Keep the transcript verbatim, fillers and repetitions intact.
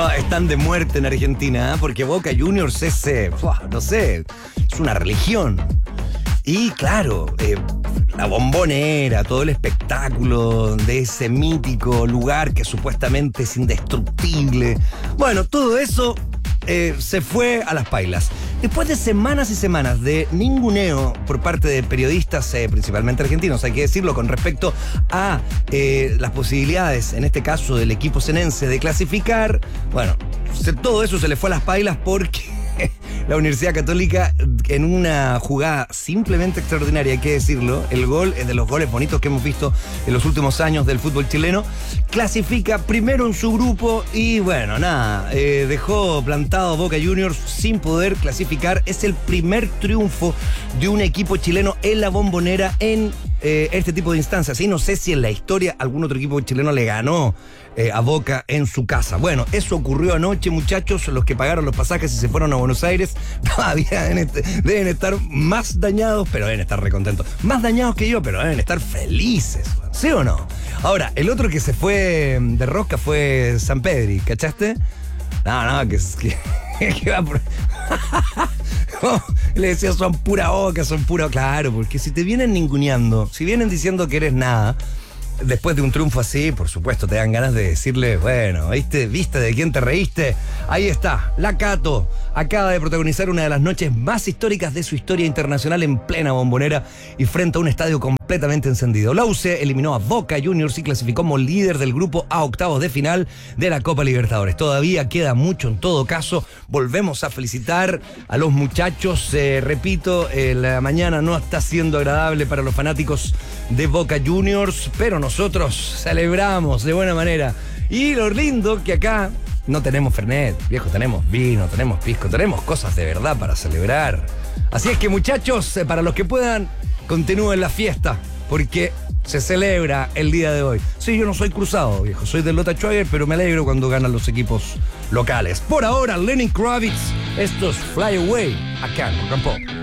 No, están de muerte en Argentina, ¿eh? Porque Boca Juniors es, eh, no sé, es una religión. Y claro, eh, la Bombonera, todo el espectáculo de ese mítico lugar que supuestamente es indestructible. Bueno, todo eso eh, se fue a las pailas. Después de semanas y semanas de ninguneo por parte de periodistas, eh, principalmente argentinos, hay que decirlo, con respecto a eh, las posibilidades, en este caso del equipo senense, de clasificar, bueno, se, todo eso se le fue a las pailas porque la Universidad Católica, en una jugada simplemente extraordinaria, hay que decirlo, el gol es de los goles bonitos que hemos visto en los últimos años del fútbol chileno, clasifica primero en su grupo y bueno, nada, eh, dejó plantado Boca Juniors sin poder clasificar. Es el primer triunfo de un equipo chileno en la Bombonera en eh, este tipo de instancias. Y no sé si en la historia algún otro equipo chileno le ganó Eh, a Boca en su casa. Bueno, eso ocurrió anoche, muchachos. Los que pagaron los pasajes y se fueron a Buenos Aires todavía deben, deben estar más dañados, pero deben estar recontentos. Más dañados que yo, pero deben estar felices. ¿Sí o no? Ahora, el otro que se fue de rosca fue San Pedri, ¿cachaste? No, no, que, que, que va por... Oh, le decía, son pura Boca, son pura... Claro, porque si te vienen ninguneando, si vienen diciendo que eres nada, después de un triunfo así, por supuesto, te dan ganas de decirle, bueno, ¿viste? ¿Viste de quién te reíste? Ahí está, la Cato acaba de protagonizar una de las noches más históricas de su historia internacional en plena Bombonera y frente a un estadio completamente encendido. La U C eliminó a Boca Juniors y clasificó como líder del grupo a octavos de final de la Copa Libertadores. Todavía queda mucho, en todo caso, volvemos a felicitar a los muchachos. Eh, repito, eh, la mañana no está siendo agradable para los fanáticos de Boca Juniors, pero nosotros celebramos de buena manera. Y lo lindo que acá no tenemos Fernet, viejo, tenemos vino, tenemos pisco, tenemos cosas de verdad para celebrar. Así es que, muchachos, eh, para los que puedan, continúen la fiesta, porque se celebra el día de hoy. Sí, yo no soy cruzado, viejo, soy del Lota Schwager, pero me alegro cuando ganan los equipos locales. Por ahora, Lenny Kravitz, esto es Fly Away, acá en Rock and Pop.